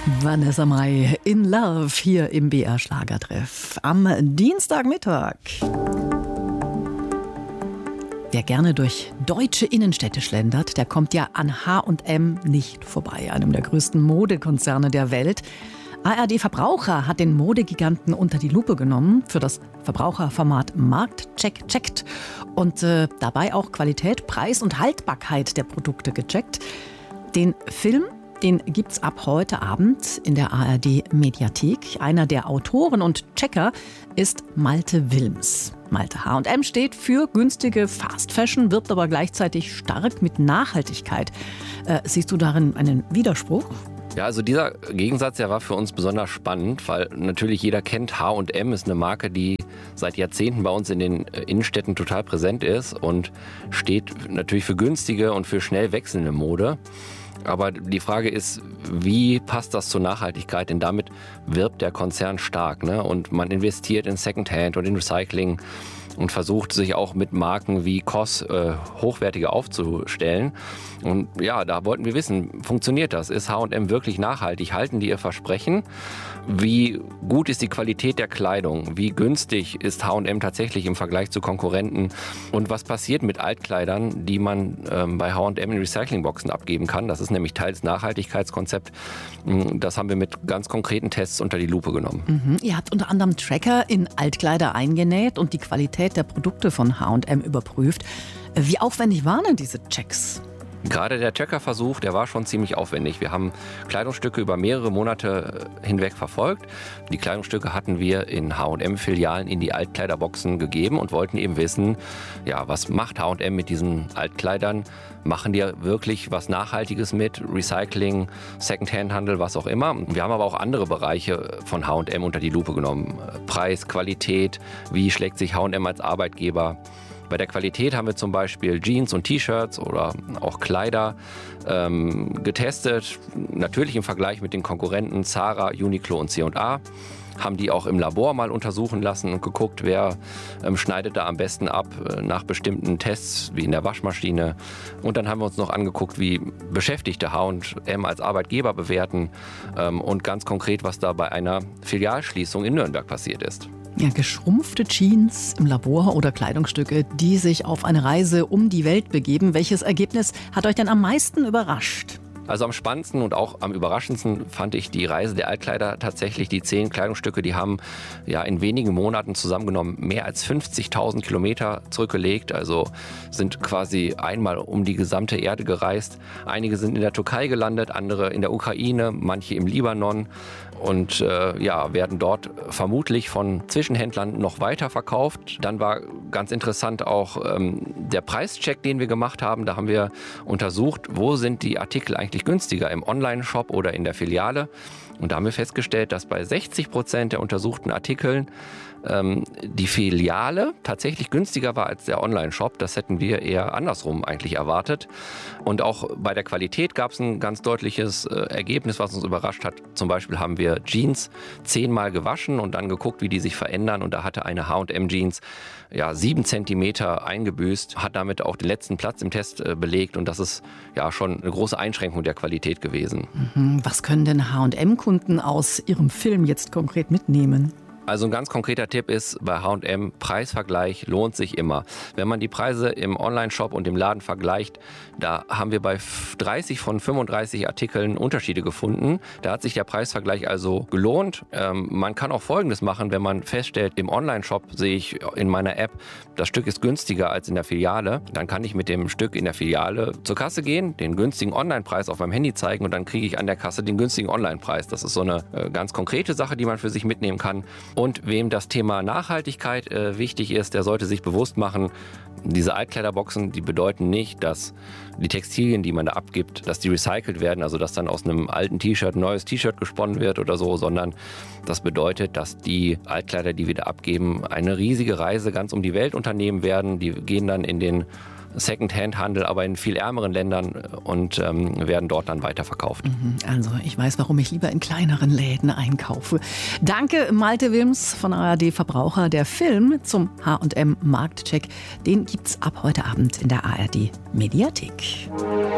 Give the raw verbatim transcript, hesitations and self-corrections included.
Vanessa Mai in Love hier im B R Schlagertreff am Dienstagmittag. Wer gerne durch deutsche Innenstädte schlendert, der kommt ja an H und M nicht vorbei, einem der größten Modekonzerne der Welt. A R D Verbraucher hat den Modegiganten unter die Lupe genommen, für das Verbraucherformat Marktcheck checkt und äh, dabei auch Qualität, Preis und Haltbarkeit der Produkte gecheckt. Den Film, den gibt's ab heute Abend in der A R D Mediathek. Einer der Autoren und Checker ist Malte Wilms. Malte, H und M steht für günstige Fast Fashion, wirbt aber gleichzeitig stark mit Nachhaltigkeit. Äh, siehst du darin einen Widerspruch? Ja, also dieser Gegensatz, der war für uns besonders spannend, weil natürlich jeder kennt, H und M ist eine Marke, die seit Jahrzehnten bei uns in den Innenstädten total präsent ist und steht natürlich für günstige und für schnell wechselnde Mode. Aber die Frage ist, wie passt das zur Nachhaltigkeit? Denn damit wirbt der Konzern stark, ne? Und man investiert in Secondhand und in Recycling und versucht sich auch mit Marken wie C O S äh, hochwertiger aufzustellen. Und ja, da wollten wir wissen, funktioniert das? Ist H und M wirklich nachhaltig? Halten die ihr Versprechen? Wie gut ist die Qualität der Kleidung? Wie günstig ist H und M tatsächlich im Vergleich zu Konkurrenten? Und was passiert mit Altkleidern, die man ähm, bei H und M in Recyclingboxen abgeben kann? Das ist nämlich Teil des Nachhaltigkeitskonzepts. Das haben wir mit ganz konkreten Tests unter die Lupe genommen. Mhm. Ihr habt unter anderem Tracker in Altkleider eingenäht und die Qualität der Produkte von H und M überprüft. Wie aufwendig waren denn diese Checks? Gerade der Tracker-Versuch, der war schon ziemlich aufwendig. Wir haben Kleidungsstücke über mehrere Monate hinweg verfolgt. Die Kleidungsstücke hatten wir in H und M-Filialen in die Altkleiderboxen gegeben und wollten eben wissen, ja, was macht H und M mit diesen Altkleidern? Machen die wirklich was Nachhaltiges mit? Recycling, Secondhand-Handel, was auch immer. Wir haben aber auch andere Bereiche von H und M unter die Lupe genommen. Preis, Qualität, wie schlägt sich H und M als Arbeitgeber? Bei der Qualität haben wir zum Beispiel Jeans und T-Shirts oder auch Kleider ähm, getestet. Natürlich im Vergleich mit den Konkurrenten Zara, Uniqlo und C und A. Haben die auch im Labor mal untersuchen lassen und geguckt, wer ähm, schneidet da am besten ab äh, nach bestimmten Tests, wie in der Waschmaschine. Und dann haben wir uns noch angeguckt, wie Beschäftigte H und M als Arbeitgeber bewerten ähm, und ganz konkret, was da bei einer Filialschließung in Nürnberg passiert ist. Ja, geschrumpfte Jeans im Labor oder Kleidungsstücke, die sich auf eine Reise um die Welt begeben. Welches Ergebnis hat euch denn am meisten überrascht? Also am spannendsten und auch am überraschendsten fand ich die Reise der Altkleider tatsächlich. Die zehn Kleidungsstücke, die haben ja in wenigen Monaten zusammengenommen mehr als fünfzigtausend Kilometer zurückgelegt. Also sind quasi einmal um die gesamte Erde gereist. Einige sind in der Türkei gelandet, andere in der Ukraine, manche im Libanon. Und äh, ja, werden dort vermutlich von Zwischenhändlern noch weiter verkauft. Dann war ganz interessant auch ähm, der Preischeck, den wir gemacht haben. Da haben wir untersucht, wo sind die Artikel eigentlich günstiger, im Online-Shop oder in der Filiale. Und da haben wir festgestellt, dass bei sechzig Prozent der untersuchten Artikeln ähm, die Filiale tatsächlich günstiger war als der Online-Shop. Das hätten wir eher andersrum eigentlich erwartet. Und auch bei der Qualität gab es ein ganz deutliches äh, Ergebnis, was uns überrascht hat. Zum Beispiel haben wir Jeans zehnmal gewaschen und dann geguckt, wie die sich verändern. Und da hatte eine H und M Jeans ja, sieben Zentimeter eingebüßt, hat damit auch den letzten Platz im Test äh, belegt. Und das ist ja schon eine große Einschränkung der Qualität gewesen. Mhm. Was können denn H und M-Kunden aus ihrem Film jetzt konkret mitnehmen? Also ein ganz konkreter Tipp ist bei H und M, Preisvergleich lohnt sich immer. Wenn man die Preise im Online-Shop und im Laden vergleicht, da haben wir bei dreißig von fünfunddreißig Artikeln Unterschiede gefunden. Da hat sich der Preisvergleich also gelohnt. Ähm, man kann auch Folgendes machen, wenn man feststellt, im Online-Shop sehe ich in meiner App, das Stück ist günstiger als in der Filiale. Dann kann ich mit dem Stück in der Filiale zur Kasse gehen, den günstigen Online-Preis auf meinem Handy zeigen und dann kriege ich an der Kasse den günstigen Online-Preis. Das ist so eine äh, ganz konkrete Sache, die man für sich mitnehmen kann. Und wem das Thema Nachhaltigkeit äh, wichtig ist, der sollte sich bewusst machen, diese Altkleiderboxen, die bedeuten nicht, dass die Textilien, die man da abgibt, dass die recycelt werden, also dass dann aus einem alten T-Shirt ein neues T-Shirt gesponnen wird oder so, sondern das bedeutet, dass die Altkleider, die wir da abgeben, eine riesige Reise ganz um die Welt unternehmen werden. Die gehen dann in den Second-Hand-Handel, aber in viel ärmeren Ländern und ähm, werden dort dann weiterverkauft. Also ich weiß, warum ich lieber in kleineren Läden einkaufe. Danke Malte Wilms von A R D Verbraucher. Der Film zum H und M Marktcheck, den gibt's ab heute Abend in der A R D Mediathek.